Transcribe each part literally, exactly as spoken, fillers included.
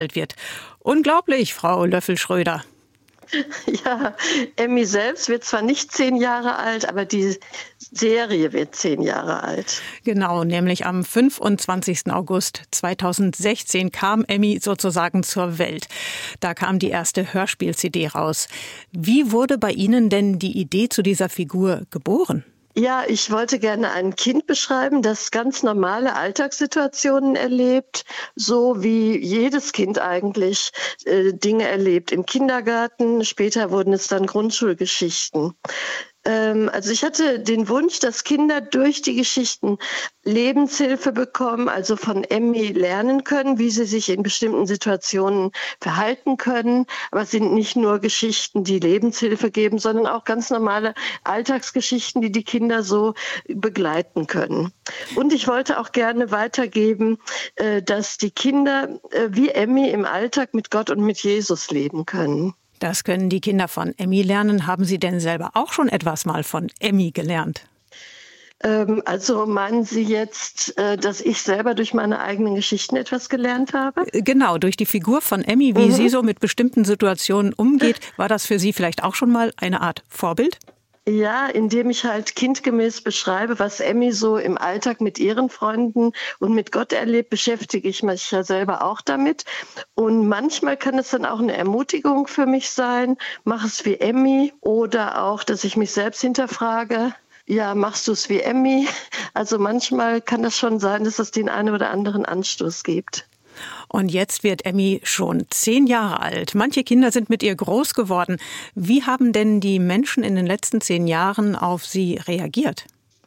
alt wird. Unglaublich, Frau Löffel-Schröder. Ja, Emmy selbst wird zwar nicht zehn Jahre alt, aber die Serie wird zehn Jahre alt. Genau, nämlich am fünfundzwanzigsten August zweitausendsechzehn kam Emmy sozusagen zur Welt. Da kam die erste Hörspiel-C D raus. Wie wurde bei Ihnen denn die Idee zu dieser Figur geboren? Ja, ich wollte gerne ein Kind beschreiben, das ganz normale Alltagssituationen erlebt, so wie jedes Kind eigentlich äh, Dinge erlebt im Kindergarten. Später wurden es dann Grundschulgeschichten. Ähm, also ich hatte den Wunsch, dass Kinder durch die Geschichten Lebenshilfe bekommen, also von Emmy lernen können, wie sie sich in bestimmten Situationen verhalten können. Aber es sind nicht nur Geschichten, die Lebenshilfe geben, sondern auch ganz normale Alltagsgeschichten, die die Kinder so begleiten können. Und ich wollte auch gerne weitergeben, äh, dass die Kinder äh, wie Emmy im Alltag mit Gott und mit Jesus leben können. Das können die Kinder von Emmy lernen. Haben Sie denn selber auch schon etwas mal von Emmy gelernt? Ähm, also meinen Sie jetzt, äh, dass ich selber durch meine eigenen Geschichten etwas gelernt habe? Genau, durch die Figur von Emmy, wie mhm. sie so mit bestimmten Situationen umgeht. War das für Sie vielleicht auch schon mal eine Art Vorbild? Ja, indem ich halt kindgemäß beschreibe, was Emmy so im Alltag mit ihren Freunden und mit Gott erlebt, beschäftige ich mich ja selber auch damit. Und manchmal kann es dann auch eine Ermutigung für mich sein, mach es wie Emmy, oder auch, dass ich mich selbst hinterfrage. Ja, machst du es wie Emmy? Also manchmal kann das schon sein, dass es den einen oder anderen Anstoß gibt. Und jetzt wird Emmy schon zehn Jahre alt. Manche Kinder sind mit ihr groß geworden. Wie haben denn die Menschen in den letzten zehn Jahren auf sie reagiert?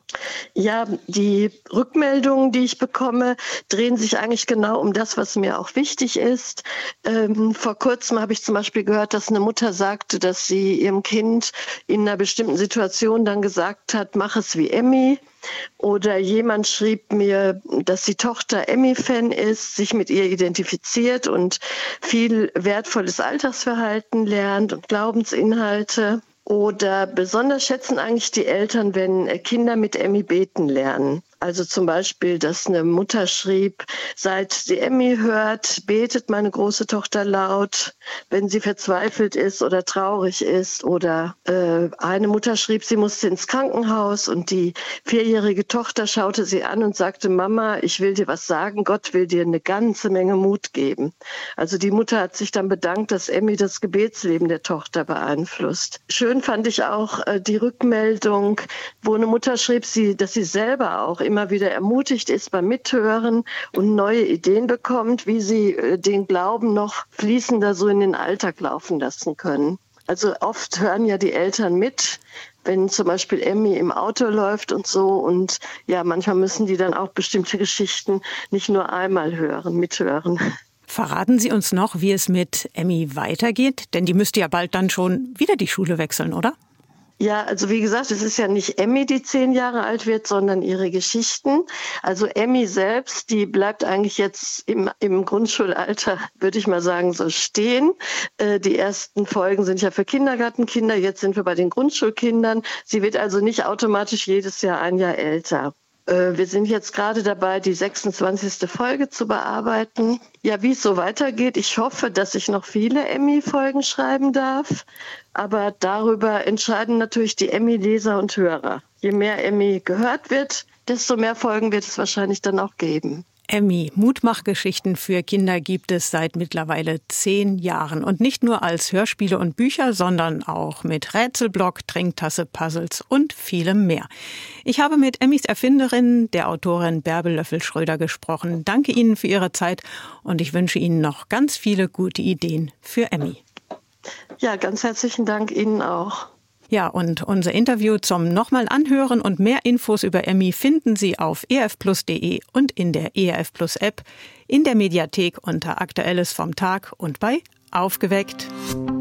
Ja, die Rückmeldungen, die ich bekomme, drehen sich eigentlich genau um das, was mir auch wichtig ist. Ähm, vor kurzem habe ich zum Beispiel gehört, dass eine Mutter sagte, dass sie ihrem Kind in einer bestimmten Situation dann gesagt hat, mach es wie Emmy. Oder jemand schrieb mir, dass die Tochter Emmy-Fan ist, sich mit ihr identifiziert und viel wertvolles Alltagsverhalten lernt und Glaubensinhalte. Oder besonders schätzen eigentlich die Eltern, wenn Kinder mit Emmy beten lernen. Also zum Beispiel, dass eine Mutter schrieb, seit sie Emmy hört, betet meine große Tochter laut, wenn sie verzweifelt ist oder traurig ist. Oder äh, eine Mutter schrieb, sie musste ins Krankenhaus und die vierjährige Tochter schaute sie an und sagte, Mama, ich will dir was sagen, Gott will dir eine ganze Menge Mut geben. Also die Mutter hat sich dann bedankt, dass Emmy das Gebetsleben der Tochter beeinflusst. Schön fand ich auch äh, die Rückmeldung, wo eine Mutter schrieb, sie, dass sie selber auch immer wieder ermutigt ist beim Mithören und neue Ideen bekommt, wie sie äh, den Glauben noch fließender so in den Alltag laufen lassen können. Also oft hören ja die Eltern mit, wenn zum Beispiel Emmy im Auto läuft und so. Und ja, manchmal müssen die dann auch bestimmte Geschichten nicht nur einmal hören, mithören. Verraten Sie uns noch, wie es mit Emmy weitergeht? Denn die müsste ja bald dann schon wieder die Schule wechseln, oder? Ja, also wie gesagt, es ist ja nicht Emmy, die zehn Jahre alt wird, sondern ihre Geschichten. Also Emmy selbst, die bleibt eigentlich jetzt im, im Grundschulalter, würde ich mal sagen, so stehen. Äh, die ersten Folgen sind ja für Kindergartenkinder, jetzt sind wir bei den Grundschulkindern. Sie wird also nicht automatisch jedes Jahr ein Jahr älter. Wir sind jetzt gerade dabei, die sechsundzwanzigste Folge zu bearbeiten. Ja, wie es so weitergeht, ich hoffe, dass ich noch viele Emmy-Folgen schreiben darf. Aber darüber entscheiden natürlich die Emmy-Leser und Hörer. Je mehr Emmy gehört wird, desto mehr Folgen wird es wahrscheinlich dann auch geben. Emmy, Mutmachgeschichten für Kinder gibt es seit mittlerweile zehn Jahren. Und nicht nur als Hörspiele und Bücher, sondern auch mit Rätselblock, Trinktasse, Puzzles und vielem mehr. Ich habe mit Emmys Erfinderin, der Autorin Bärbel Löffel-Schröder, gesprochen. Danke Ihnen für Ihre Zeit und ich wünsche Ihnen noch ganz viele gute Ideen für Emmy. Ja, ganz herzlichen Dank Ihnen auch. Ja, und unser Interview zum nochmal anhören und mehr Infos über Emmy finden Sie auf e r f plus punkt de und in der E R F Plus App, in der Mediathek unter Aktuelles vom Tag und bei Aufgeweckt.